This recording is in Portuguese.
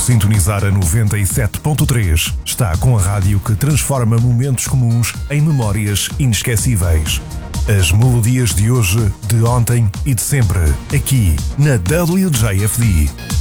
sintonizar a 97.3, está com a rádio que transforma momentos comuns em memórias inesquecíveis. As melodias de hoje, de ontem e de sempre, aqui na WJFD.